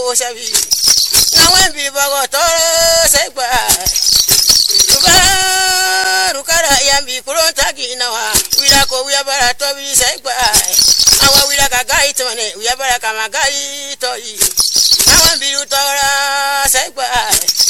wo shabi na wembi bago toro segba rukara yambi kuronta ginawa wira ko wiya bara to bi segba awa wira ka gai to ne wiya bara ka magai to yi na wembi utora segba